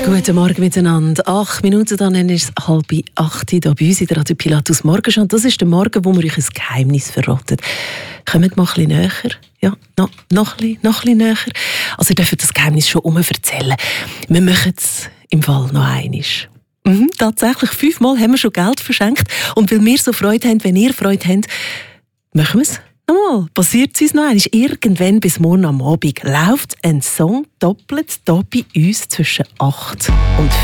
Guten Morgen miteinander. 8 Minuten, dann ist es 7:30 hier bei uns in der Radio Pilatus Morgenschau. Das ist der Morgen, wo wir euch ein Geheimnis verraten. Kommt mal ein bisschen näher. Ja, noch ein bisschen näher. Also ihr dürft das Geheimnis schon erzählen. Wir machen es im Fall noch einmal. Tatsächlich, 5-mal haben wir schon Geld verschenkt. Und weil wir so Freude haben, wenn ihr Freude habt, machen wir es. Nochmal, passiert es uns noch einmal. Irgendwann bis morgen am Abend läuft ein Song doppelt hier bei uns zwischen 8 und